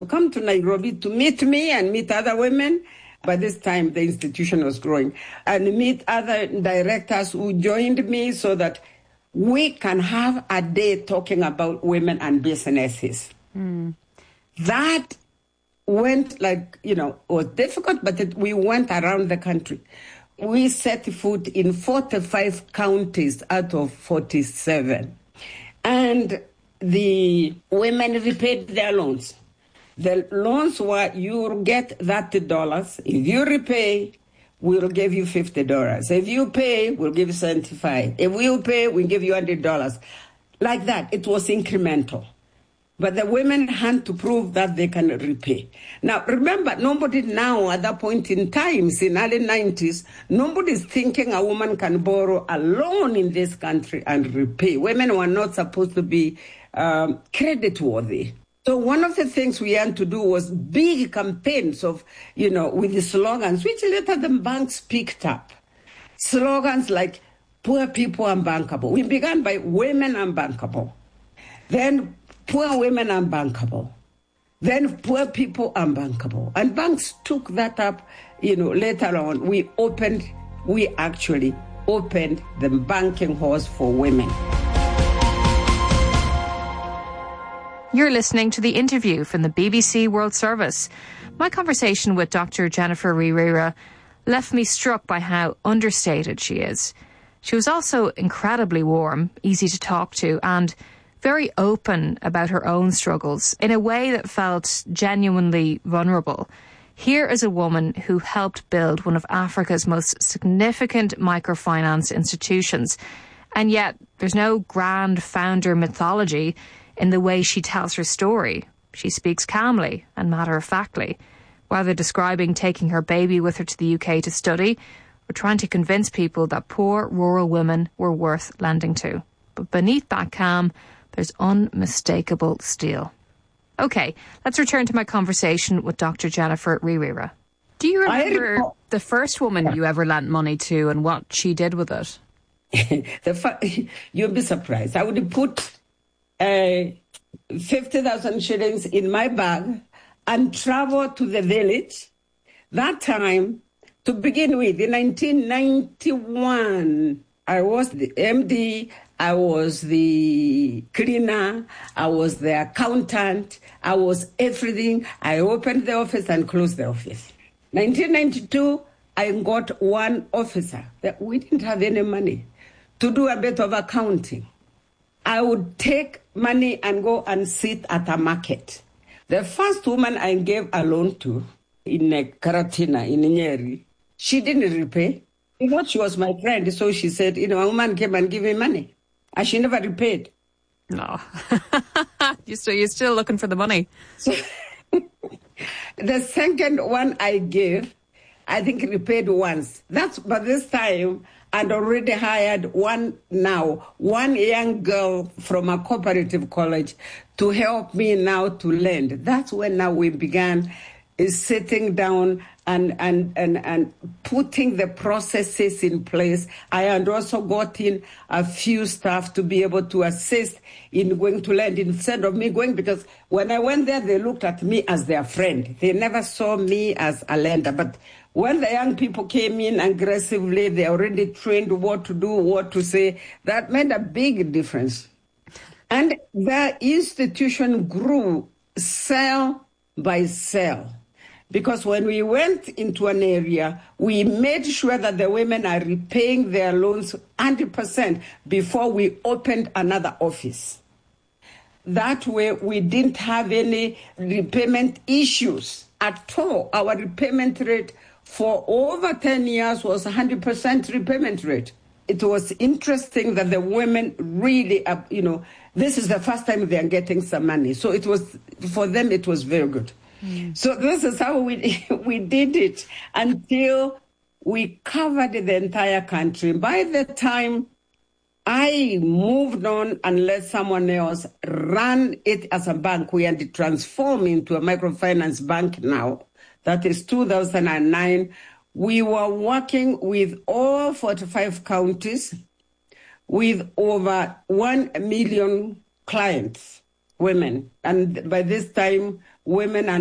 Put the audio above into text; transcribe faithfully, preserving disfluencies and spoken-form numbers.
come to Nairobi to meet me and meet other women. By this time, the institution was growing. And meet other directors who joined me so that we can have a day talking about women and businesses. Mm. That went like, you know, it was difficult, but it, we went around the country. We set foot in forty-five counties out of forty-seven. And the women repaid their loans. The loans were, you get thirty dollars. If you repay, we'll give you fifty dollars. If you pay, we'll give you seventy-five dollars. If you pay, we'll give you one hundred dollars. Like that, it was incremental. But the women had to prove that they can repay. Now, remember, nobody now, at that point in time, in early nineties, nobody's thinking a woman can borrow a loan in this country and repay. Women were not supposed to be um, credit-worthy. So one of the things we had to do was big campaigns of, you know, with the slogans, which later the banks picked up. Slogans like, poor people unbankable. We began by women unbankable. Then poor women unbankable. Then poor people unbankable. And banks took that up, you know, later on. We opened, we actually opened the banking halls for women. You're listening to the interview from the B B C World Service. My conversation with Doctor Jennifer Rivera left me struck by how understated she is. She was also incredibly warm, easy to talk to, and very open about her own struggles in a way that felt genuinely vulnerable. Here is a woman who helped build one of Africa's most significant microfinance institutions, and yet there's no grand founder mythology in the way she tells her story. She speaks calmly and matter-of-factly, whether describing taking her baby with her to the U K to study or trying to convince people that poor rural women were worth lending to. But beneath that calm, there's unmistakable steel. OK, let's return to my conversation with Doctor Jennifer Rivera. Do you remember I... the first woman you ever lent money to and what she did with it? the fu- You'll be surprised. I would put uh, fifty thousand shillings in my bag and travel to the village. That time, to begin with, in nineteen ninety-one, I was the M D, I was the cleaner, I was the accountant, I was everything. I opened the office and closed the office. nineteen ninety-two, I got one officer. We didn't have any money to do a bit of accounting. I would take money and go and sit at a market. The first woman I gave a loan to in Karatina, in Nyeri, she didn't repay. She thought she was my friend, so she said, you know, a woman came and gave me money. And she never repaid. No. you still, you're still looking for the money. So, the second one I gave, I think repaid once. That's, but this time, I'd already hired one now, one young girl from a cooperative college to help me now to lend. That's when now we began is sitting down and, and, and, and putting the processes in place. I had also got in a few staff to be able to assist in going to lend instead of me going, because when I went there, they looked at me as their friend. They never saw me as a lender. But when the young people came in aggressively, they already trained what to do, what to say. That made a big difference. And the institution grew cell by cell. Because when we went into an area, we made sure that the women are repaying their loans one hundred percent before we opened another office. That way, we didn't have any repayment issues at all. Our repayment rate for over ten years was one hundred percent repayment rate. It was interesting that the women really, uh, you know, this is the first time they are getting some money. So it was, for them, it was very good. Mm. So this is how we we did it until we covered the entire country. By the time I moved on and let someone else run it as a bank, we had to transform into a microfinance bank now. That is two thousand nine. We were working with all forty-five counties with over one million clients. women. And by this time, women are